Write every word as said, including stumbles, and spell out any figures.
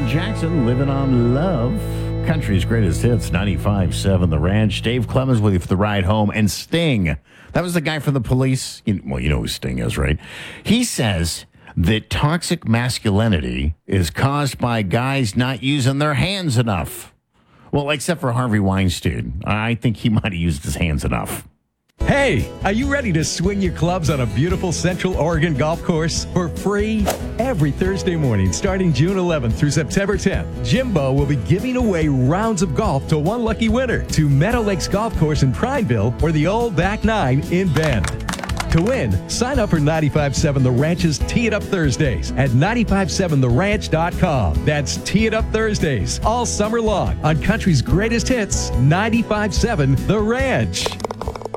Jackson, Living on Love. Country's greatest hits, ninety-five seven The Ranch. Dave Clemens with you for the ride home. And Sting, that was the guy from the Police. You, well, you know who Sting is, right? He says that toxic masculinity is caused by guys not using their hands enough. Well, except for Harvey Weinstein. I think he might have used his hands enough. Hey, are you ready to swing your clubs on a beautiful Central Oregon golf course for free? Every Thursday morning, starting June eleventh through September tenth, Jimbo will be giving away rounds of golf to one lucky winner to Meadow Lakes Golf Course in Prineville or the Old Back Nine in Bend. To win, sign up for ninety-five seven The Ranch's Tee It Up Thursdays at nine five seven the ranch dot com. That's Tee It Up Thursdays all summer long on country's greatest hits, ninety-five seven The Ranch.